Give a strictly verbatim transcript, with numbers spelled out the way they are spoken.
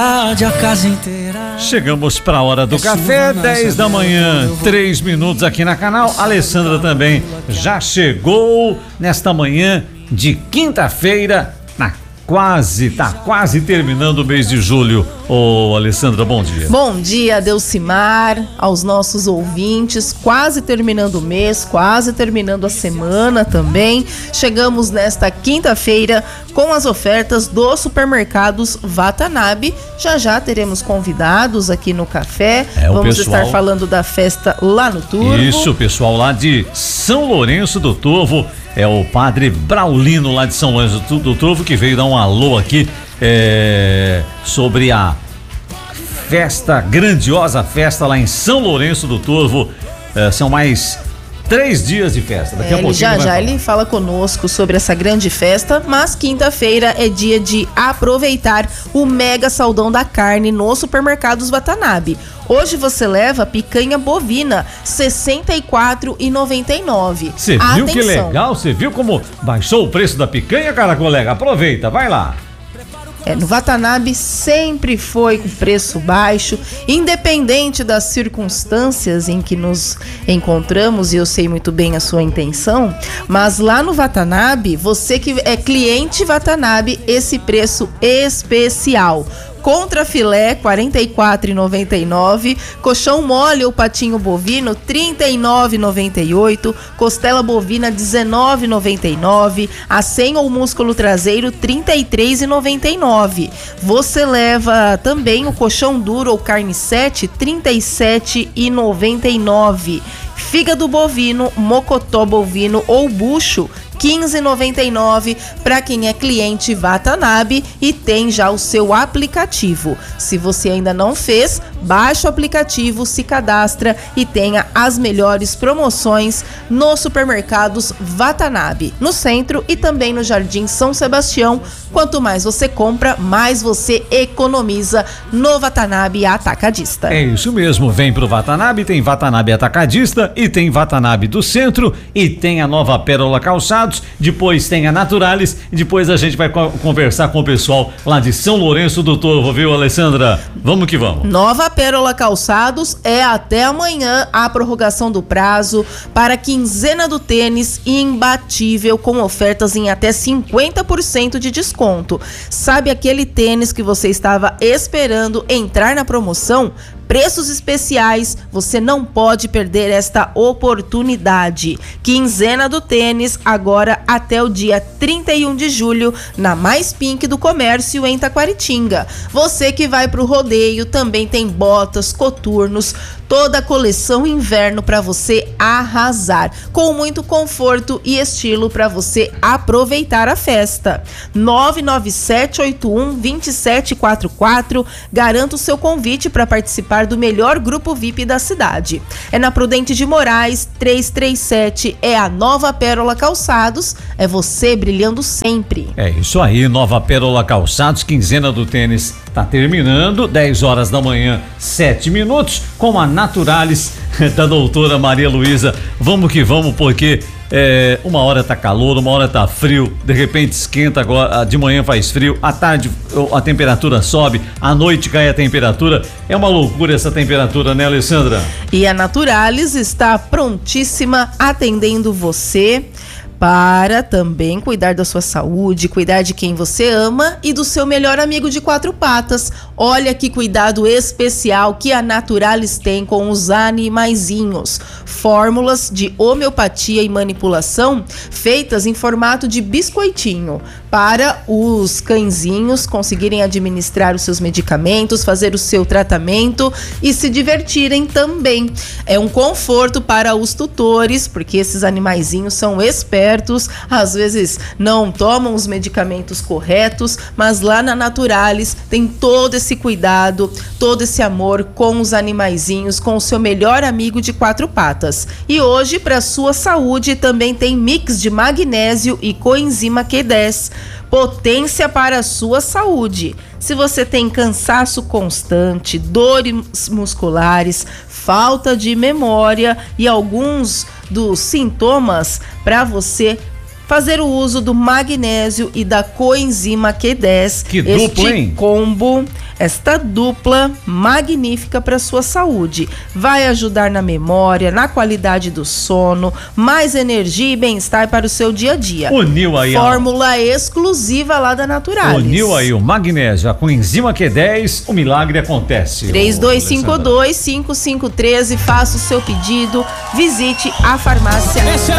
A casa inteira. Chegamos para a hora do é café, dez da manhã, três minutos aqui na canal. A Alessandra também já chegou nesta manhã de quinta-feira, na quase, tá quase terminando o mês de julho. Ô, Alessandra, bom dia. Bom dia, Delcimar, aos nossos ouvintes, quase terminando o mês, quase terminando a semana também. Chegamos nesta quinta-feira com as ofertas dos supermercados Watanabe. Já já teremos convidados aqui no café. É, o Vamos pessoal... estar falando da festa lá no Turvo. Isso, o pessoal lá de São Lourenço do Turvo. É o padre Braulino lá de São Lourenço do Turvo que veio dar um alô aqui é, sobre a festa, grandiosa festa lá em São Lourenço do Turvo. É, são mais três dias de festa. Daqui é, a pouquinho já já falar. ele fala conosco sobre essa grande festa, mas quinta-feira é dia de aproveitar o mega saldão da carne nos supermercados Watanabe. Hoje você leva picanha bovina, sessenta e quatro reais e noventa e nove centavos. Você viu que legal? Você viu como baixou o preço da picanha, cara, colega? Aproveita, vai lá. É, no Watanabe sempre foi com preço baixo, independente das circunstâncias em que nos encontramos, e eu sei muito bem a sua intenção, mas lá no Watanabe, você que é cliente Watanabe, esse preço especial. Contra filé, quarenta e quatro reais e noventa e nove centavos. Colchão mole ou patinho bovino, trinta e nove reais e noventa e oito centavos. Costela bovina, dezenove reais e noventa e nove centavos. Acém ou músculo traseiro, trinta e três reais e noventa e nove centavos. Você leva também o colchão duro ou carne sete, trinta e sete reais e noventa e nove centavos. Fígado bovino, mocotó bovino ou bucho, quinze reais e noventa e nove centavos para quem é cliente Watanabe e tem já o seu aplicativo. Se você ainda não fez, baixe o aplicativo, se cadastra e tenha as melhores promoções nos supermercados Watanabe, no centro e também no Jardim São Sebastião. Quanto mais você compra, mais você economiza no Watanabe Atacadista. É isso mesmo, vem pro Watanabe, tem Watanabe Atacadista e tem Watanabe do Centro e tem a Nova Pérola Calçados, depois tem a Naturalis e depois a gente vai co- conversar com o pessoal lá de São Lourenço do Turvo, viu, Alessandra? Vamos que vamos. Nova Pérola Calçados é até amanhã a prorrogação do prazo para a quinzena do tênis imbatível com ofertas em até cinquenta por cento de desconto. Sabe aquele tênis que você estava esperando entrar na promoção? Preços especiais, você não pode perder esta oportunidade. Quinzena do tênis, agora até o dia trinta e um de julho, na Mais Pink do Comércio, em Taquaritinga. Você que vai pro rodeio, também tem botas, coturnos, toda a coleção inverno para você arrasar, com muito conforto e estilo para você aproveitar a festa. nove nove sete oito um dois sete quatro quatro, garanta o seu convite para participar do melhor grupo V I P da cidade. É na Prudente de Moraes, trezentos e trinta e sete, é a Nova Pérola Calçados, é você brilhando sempre. É isso aí, Nova Pérola Calçados, quinzena do tênis tá terminando, dez horas da manhã, sete minutos, com a Naturalis da doutora Maria Luísa. Vamos que vamos, porque é, uma hora tá calor, uma hora tá frio, de repente esquenta, agora de manhã faz frio, à tarde a temperatura sobe, à noite cai a temperatura. É uma loucura essa temperatura, né, Alessandra? E a Naturalis está prontíssima atendendo você para também cuidar da sua saúde, cuidar de quem você ama e do seu melhor amigo de quatro patas. Olha que cuidado especial que a Naturalis tem com os animaizinhos. Fórmulas de homeopatia e manipulação feitas em formato de biscoitinho para os cãezinhos conseguirem administrar os seus medicamentos, fazer o seu tratamento e se divertirem também. É um conforto para os tutores, porque esses animaizinhos são espertos, às vezes não tomam os medicamentos corretos, mas lá na Naturalis tem todo esse cuidado, todo esse amor com os animaizinhos, com o seu melhor amigo de quatro patas. E hoje, para sua saúde, também tem mix de magnésio e coenzima Q dez. Potência para a sua saúde. Se você tem cansaço constante, dores musculares, falta de memória e alguns dos sintomas para você fazer o uso do magnésio e da coenzima Q dez. Que este dupla, hein? combo, esta dupla magnífica para sua saúde. Vai ajudar na memória, na qualidade do sono, mais energia e bem-estar para o seu dia a dia. Uniu aí, ó. Fórmula exclusiva lá da Naturalis. Uniu aí o magnésio, a coenzima Q dez, o milagre acontece. três dois cinco dois, cinco cinco um três, faça o seu pedido, visite a farmácia. Essa é